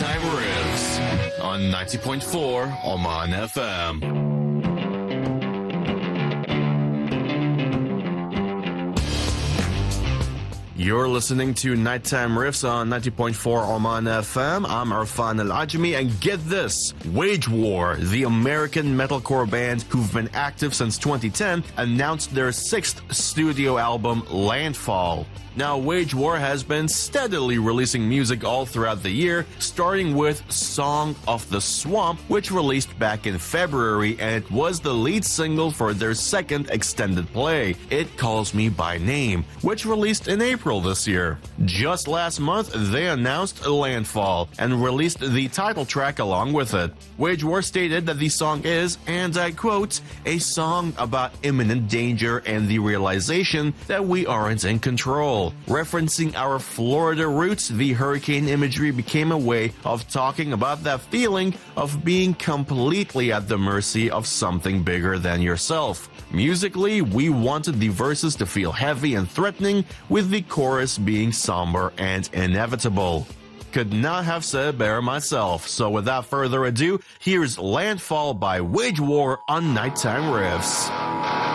Nighttime Riffs on 90.4 Oman FM. You're listening to Nighttime Riffs on 90.4 Oman FM. I'm Arfan Al-Ajmi, and get this. Wage War, the American metalcore band who've been active since 2010, announced their 6th studio album, Landfall. Now, Wage War has been steadily releasing music all throughout the year, starting with Song of the Swamp, which released back in February, and it was the lead single for their 2nd extended play, It Calls Me By Name, which released in April this year. Just last month, they announced Landfall and released the title track along with it. Wage War stated that the song is, and I quote, a song about imminent danger and the realization that we aren't in control. Referencing our Florida roots, the hurricane imagery became a way of talking about that feeling of being completely at the mercy of something bigger than yourself. Musically, we wanted the verses to feel heavy and threatening, with the chorus being somber and inevitable. Could not have said better myself. So without further ado, here's Landfall by Wage War on Nighttime Riffs.